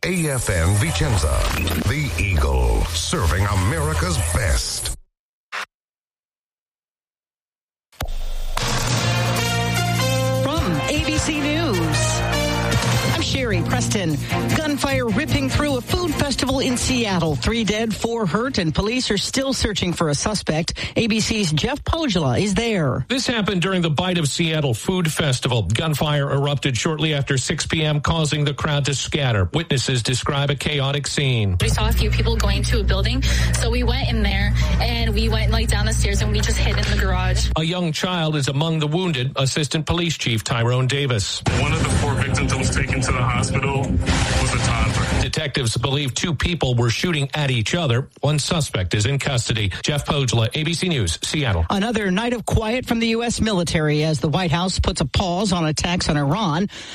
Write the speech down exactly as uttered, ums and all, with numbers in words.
A F N Vicenza, the Eagle, serving America's best. From A B C News, I'm Sherry Preston. Gunfire ripping through a food festival in Seattle. Three dead, four hurt, and police are still searching for a suspect. A B C's Jeff Pogela is there. This happened during the Bite of Seattle Food Festival. Gunfire erupted shortly after six p.m., causing the crowd to scatter. Witnesses describe a chaotic scene. We saw a few people going to a building, so we went in there, and we went like down the stairs, and we just hid in the garage. A young child is among the wounded. Assistant Police Chief Tyrone Davis. One of the four victims that was taken to the hospital was a toddler. Detectives believe two people were shooting at each other. One suspect is in custody. Jeff Pogela, A B C News, Seattle. Another night of quiet from the U S military as the White House puts a pause on attacks on Iran.